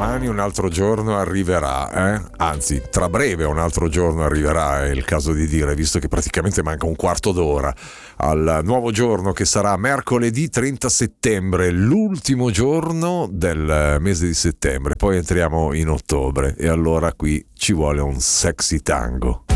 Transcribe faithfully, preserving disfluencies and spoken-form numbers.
domani un altro giorno arriverà, eh? Anzi, tra breve un altro giorno arriverà, è il caso di dire, visto che praticamente manca un quarto d'ora al nuovo giorno che sarà mercoledì trenta settembre, l'ultimo giorno del mese di settembre. Poi entriamo in ottobre e allora qui ci vuole un sexy tango.